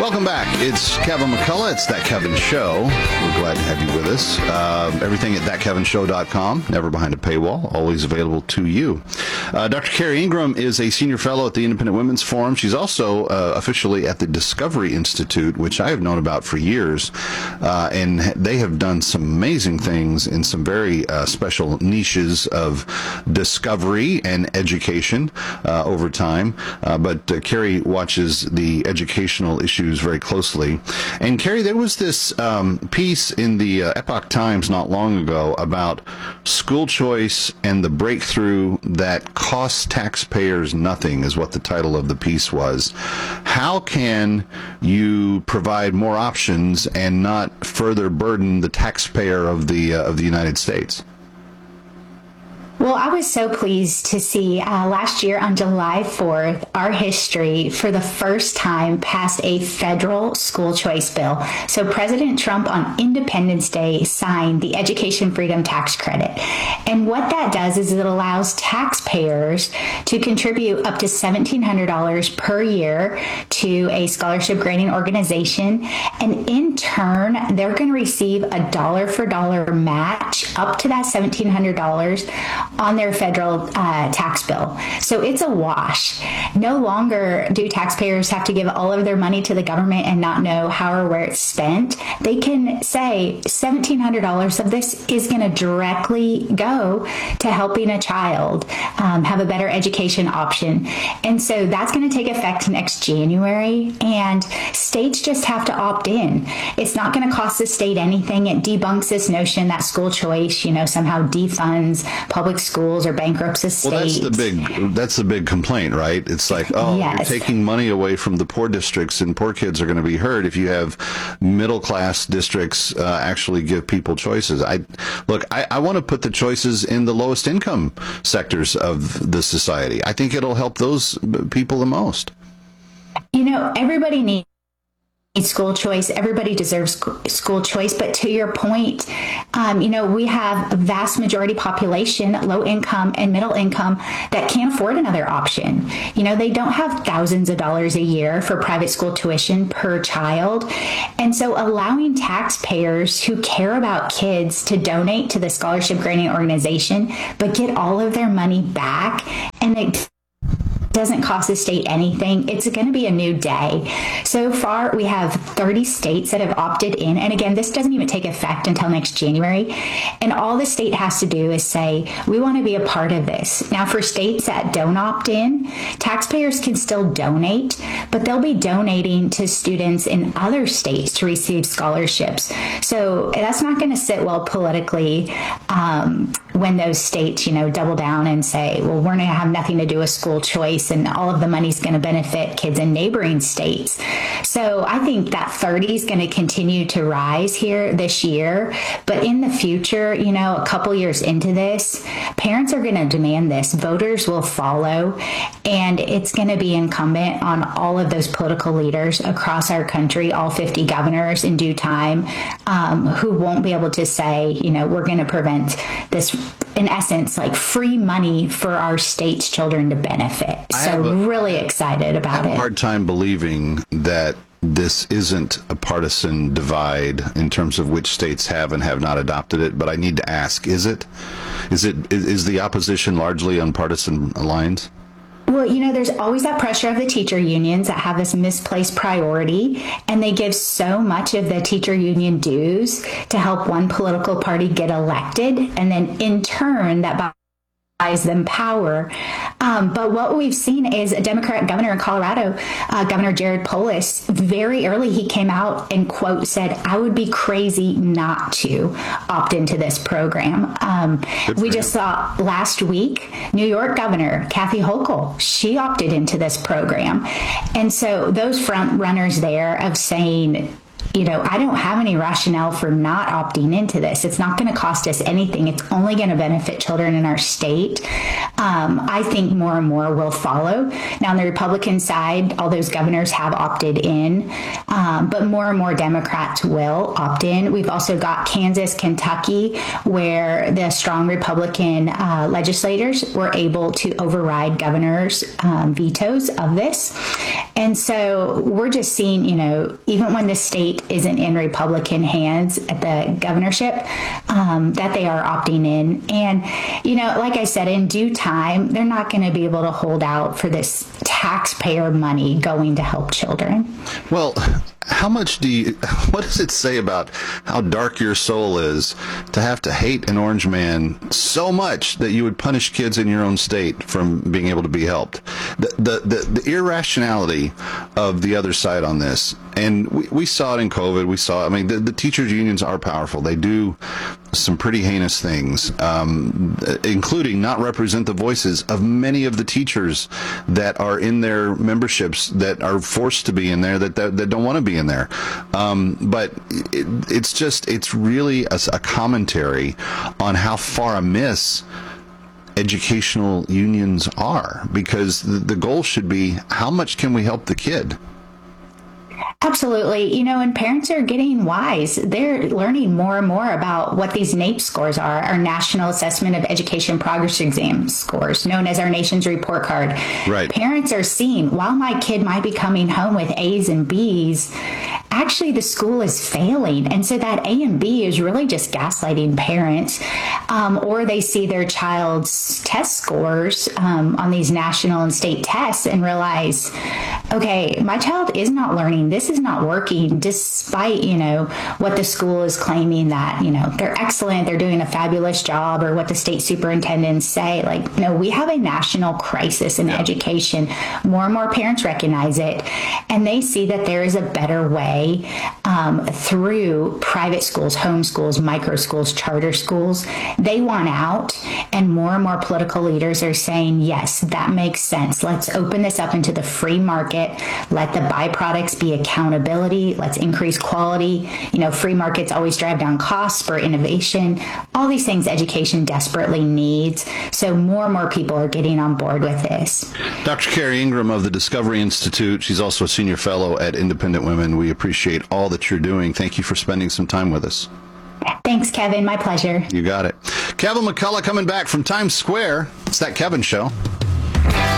Welcome back. It's Kevin McCullough. It's That Kevin Show. We're glad to have you with us. Everything at thatkevinshow.com. Never behind a paywall. Always available to you. Dr. Carrie Ingram is a senior fellow at the Independent Women's Forum. She's also officially at the Discovery Institute, which I have known about for years. And they have done some amazing things in some very special niches of discovery and education over time. But Carrie watches the educational issues very closely. And Carrie, there was this piece in the Epoch Times not long ago about school choice and the breakthrough that costs taxpayers nothing, is what the title of the piece was. How can you provide more options and not further burden the taxpayer of the United States? Well, I was so pleased to see last year on July 4th, our history for the first time passed a federal school choice bill. So President Trump on Independence Day signed the Education Freedom Tax Credit. And what that does is it allows taxpayers to contribute up to $1,700 per year to a scholarship granting organization. And in turn, they're going to receive a dollar for dollar match up to that $1,700 on their federal tax bill. So it's a wash. No longer do taxpayers have to give all of their money to the government and not know how or where it's spent. They can say $1,700 of this is going to directly go to helping a child have a better education option. And so that's going to take effect next January, and states just have to opt in. It's not going to cost the state anything. It debunks this notion that school choice, somehow defunds public schools or bankrupts the state. Well, that's the big complaint, right? It's like, yes, you're taking money away from the poor districts, and poor kids are going to be hurt if you have middle class districts actually give people choices. I want to put the choices in the lowest income sectors of the society. I think it'll help those people the most. Everybody needs school choice. Everybody deserves school choice. But to your point, we have a vast majority population, low income and middle income, that can't afford another option. They don't have thousands of dollars a year for private school tuition per child. And so allowing taxpayers who care about kids to donate to the scholarship granting organization, but get all of their money back, and it doesn't cost the state anything. It's going to be a new day. So far, we have 30 states that have opted in. And again, this doesn't even take effect until next January. And all the state has to do is say, we want to be a part of this. Now, for states that don't opt in, taxpayers can still donate, but they'll be donating to students in other states to receive scholarships. So that's not going to sit well politically when those states, double down and say, well, we're going to have nothing to do with school choice, and all of the money's going to benefit kids in neighboring states. So I think that 30 is going to continue to rise here this year. But in the future, a couple years into this, parents are going to demand this. Voters will follow. And it's going to be incumbent on all of those political leaders across our country, all 50 governors in due time, who won't be able to say, we're going to prevent this, in essence, like free money for our state's children to benefit. So really excited about it. I have a hard time believing that this isn't a partisan divide in terms of which states have and have not adopted it, but I need to ask, is it? Is the opposition largely on partisan lines? Well, there's always that pressure of the teacher unions that have this misplaced priority, and they give so much of the teacher union dues to help one political party get elected, and then in turn that buys them power. But what we've seen is a Democrat governor in Colorado, Governor Jared Polis, very early he came out and, quote, said, I would be crazy not to opt into this program. We just saw last week, New York Governor Kathy Hochul, she opted into this program. And so those front runners there of saying, I don't have any rationale for not opting into this. It's not going to cost us anything. It's only going to benefit children in our state. I think more and more will follow. Now, on the Republican side, all those governors have opted in, but more and more Democrats will opt in. We've also got Kansas, Kentucky, where the strong Republican legislators were able to override governors' vetoes of this. And so we're just seeing, even when the state isn't in Republican hands at the governorship, that they are opting in. And, like I said, in due time, they're not going to be able to hold out for this taxpayer money going to help children. Well, what does it say about how dark your soul is to have to hate an orange man so much that you would punish kids in your own state from being able to be helped? The irrationality of the other side on this, and we saw it in COVID. The teachers' unions are powerful. They do some pretty heinous things, including not represent the voices of many of the teachers that are in their memberships that are forced to be in there that don't want to be in there. But it's really a commentary on how far amiss educational unions are, because the goal should be, how much can we help the kid? Absolutely. And parents are getting wise. They're learning more and more about what these NAEP scores are, our National Assessment of Education Progress Exam scores, known as our nation's report card. Right. Parents are seeing, while my kid might be coming home with A's and B's, actually the school is failing. And so that A and B is really just gaslighting parents. Or they see their child's test scores on these national and state tests and realize, okay, my child is not learning. This is not working, despite, what the school is claiming that, they're excellent, they're doing a fabulous job, or what the state superintendents say. No, we have a national crisis in education. More and more parents recognize it, and they see that there is a better way through private schools, home schools, micro schools, charter schools. They want out, and more political leaders are saying, yes, that makes sense. Let's open this up into the free market. Let the byproducts be accountability. Let's increase quality. Free markets always drive down costs for innovation. All these things education desperately needs. So more and more people are getting on board with this. Dr. Carrie Ingram of the Discovery Institute. She's also a senior fellow at Independent Women. We appreciate all that you're doing. Thank you for spending some time with us. Thanks, Kevin. My pleasure. You got it. Kevin McCullough coming back from Times Square. It's That Kevin Show.